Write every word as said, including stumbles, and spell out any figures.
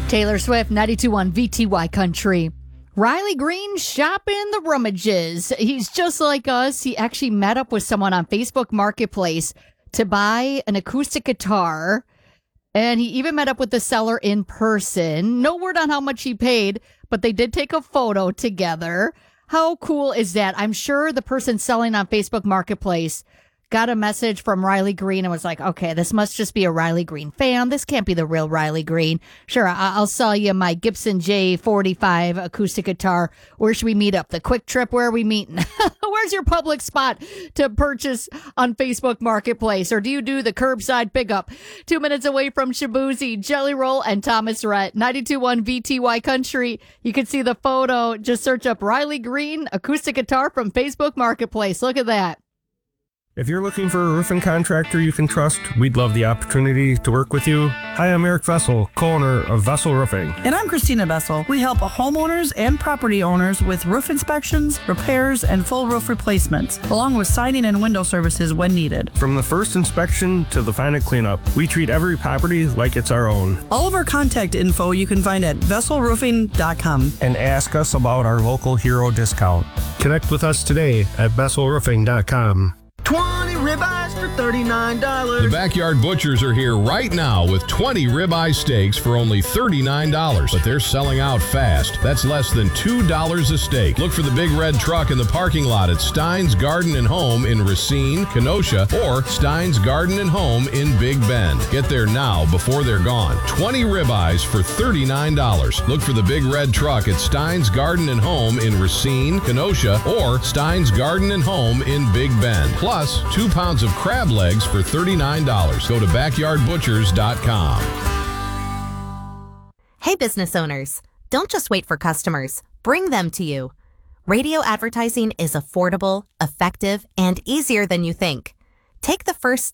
Taylor Swift, ninety-two point one V T Y Country. Riley Green shopping the rummages. He's just like us. He actually met up with someone on Facebook Marketplace to buy an acoustic guitar. And he even met up with the seller in person. No word on how much he paid, but they did take a photo together. How cool is that? I'm sure the person selling on Facebook Marketplace got a message from Riley Green and was like, okay, this must just be a Riley Green fan. This can't be the real Riley Green. Sure, I- I'll sell you my Gibson J forty-five acoustic guitar. Where should we meet up? The Quick Trip? Where are we meeting? Where's your public spot to purchase on Facebook Marketplace? Or do you do the curbside pickup? Two minutes away from Shabuzi, Jelly Roll, and Thomas Rhett. ninety-two point one V T Y Country. You can see the photo. Just search up Riley Green acoustic guitar from Facebook Marketplace. Look at that. If you're looking for a roofing contractor you can trust, we'd love the opportunity to work with you. Hi, I'm Eric Vessel, co-owner of Vessel Roofing. And I'm Christina Vessel. We help homeowners and property owners with roof inspections, repairs, and full roof replacements, along with siding and window services when needed. From the first inspection to the final cleanup, we treat every property like it's our own. All of our contact info you can find at vessel roofing dot com. And ask us about our local hero discount. Connect with us today at vessel roofing dot com. twenty ribeyes for thirty-nine dollars. The Backyard Butchers are here right now with twenty ribeye steaks for only thirty-nine dollars. But they're selling out fast. That's less than two dollars a steak. Look for the big red truck in the parking lot at Stein's Garden and Home in Racine, Kenosha, or Stein's Garden and Home in Big Bend. Get there now before they're gone. twenty ribeyes for thirty-nine dollars. Look for the big red truck at Stein's Garden and Home in Racine, Kenosha, or Stein's Garden and Home in Big Bend. Plus, two pounds of crab legs for thirty-nine dollars. Go to backyard butchers dot com. Hey, business owners, don't just wait for customers. Bring them to you. Radio advertising is affordable, effective, and easier than you think. Take the first